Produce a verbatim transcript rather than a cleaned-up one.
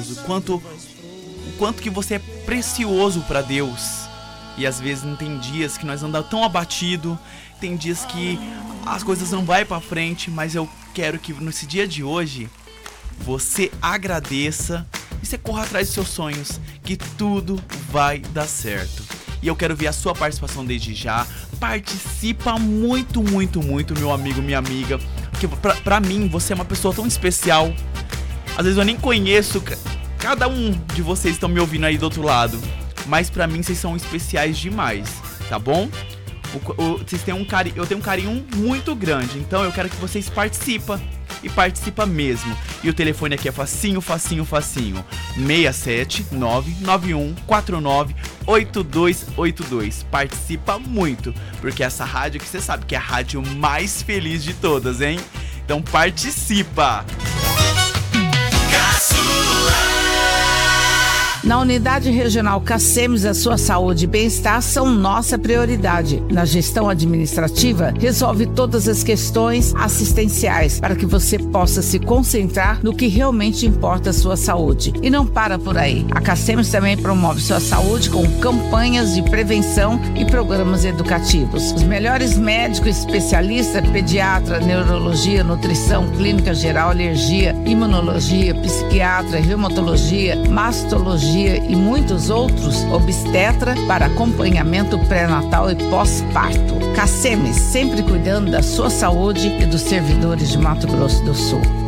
maravilhoso, quanto, o quanto que você é precioso para Deus. E às vezes não tem dias que nós andamos tão abatido, tem dias que as coisas não vai para frente, mas eu quero que nesse dia de hoje você agradeça e você corra atrás dos seus sonhos, que tudo vai dar certo. E eu quero ver a sua participação desde já. Participa muito, muito, muito, meu amigo, minha amiga, porque pra, pra mim você é uma pessoa tão especial. Às vezes eu nem conheço cada um de vocês que estão me ouvindo aí do outro lado, mas pra mim vocês são especiais demais, tá bom? O, o, vocês têm um cari- eu tenho um carinho muito grande, então eu quero que vocês participem. E participa mesmo. E o telefone aqui é facinho, facinho, facinho. seis sete nove nove um quatro nove oito dois oito dois. Participa muito, porque essa rádio que você sabe que é a rádio mais feliz de todas, hein? Então participa! Na Unidade Regional Cacemes, a sua saúde e bem-estar são nossa prioridade. Na gestão administrativa, resolve todas as questões assistenciais para que você possa se concentrar no que realmente importa a sua saúde. E não para por aí. A Cacemes também promove sua saúde com campanhas de prevenção e programas educativos. Os melhores médicos especialistas, pediatra, neurologia, nutrição, clínica geral, alergia, imunologia, psiquiatra, reumatologia, mastologia e muitos outros, obstetra para acompanhamento pré-natal e pós-parto. Cacemes, sempre cuidando da sua saúde e dos servidores de Mato Grosso do Sul.